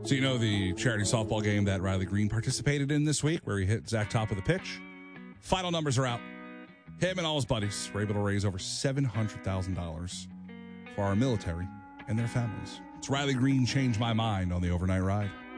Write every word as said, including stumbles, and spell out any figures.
So you know the charity softball game that Riley Green participated in this week where he hit Zach Top of the pitch? Final numbers are out. Him and all his buddies were able to raise over seven hundred thousand dollars for our military and their families. It's Riley Green Changed My Mind on the Overnight Ride.